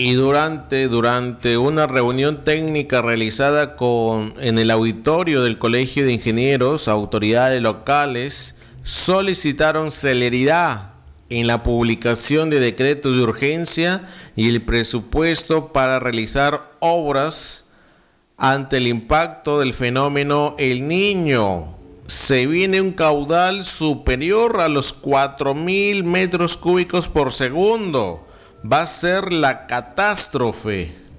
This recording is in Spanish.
Y durante una reunión técnica realizada en el auditorio del Colegio de Ingenieros, autoridades locales solicitaron celeridad en la publicación de decretos de urgencia y el presupuesto para realizar obras ante el impacto del fenómeno El Niño. Se viene un caudal superior a los 4.000 metros cúbicos por segundo. Va a ser la catástrofe.